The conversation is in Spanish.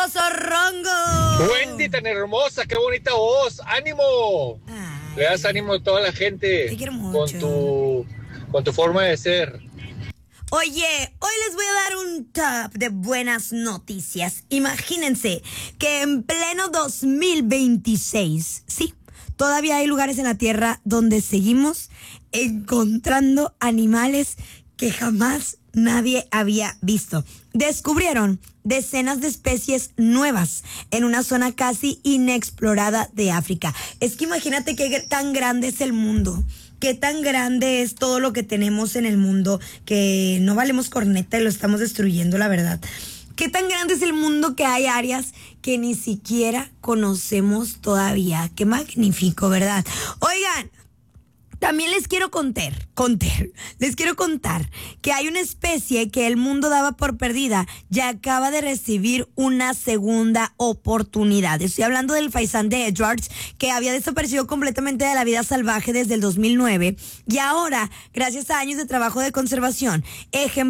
viejo zorrongo! Wendy, tan hermosa, qué bonita voz. ¡Ánimo! Ay, Le das ánimo a toda la gente te quiero mucho. con tu forma de ser. Oye, hoy les voy a dar un top de buenas noticias. Imagínense que en pleno 2026, sí, todavía hay lugares en la Tierra donde seguimos encontrando animales que jamás nadie había visto. Descubrieron decenas de especies nuevas en una zona casi inexplorada de África. Es que imagínate qué tan grande es el mundo. Qué tan grande es todo lo que tenemos en el mundo, que no valemos corneta y lo estamos destruyendo, la verdad. Qué tan grande es el mundo que hay áreas que ni siquiera conocemos todavía. Qué magnífico, ¿verdad? Oigan, también les quiero les quiero contar que hay una especie que el mundo daba por perdida y acaba de recibir una segunda oportunidad. Estoy hablando del faisán de Edwards, que había desaparecido completamente de la vida salvaje desde el 2009 y ahora, gracias a años de trabajo de conservación,